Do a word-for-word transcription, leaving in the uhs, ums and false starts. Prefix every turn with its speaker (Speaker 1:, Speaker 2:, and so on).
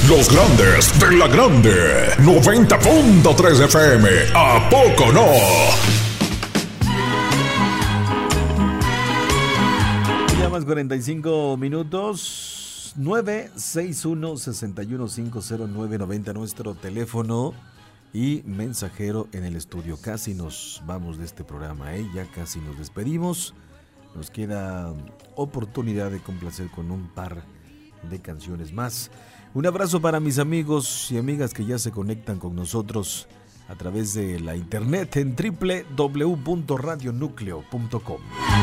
Speaker 1: Los grandes de la grande. noventa punto tres F M. ¿A poco no?
Speaker 2: Ya más cuarenta y cinco minutos. nueve seis uno, seis uno cinco cero nueve nueve cero nuestro teléfono y mensajero en el estudio. Casi nos vamos de este programa, ¿eh? Ya casi nos despedimos. Nos queda oportunidad de complacer con un par de canciones más. Un abrazo para mis amigos y amigas que ya se conectan con nosotros a través de la internet en doble u doble u doble u punto radio núcleo punto com.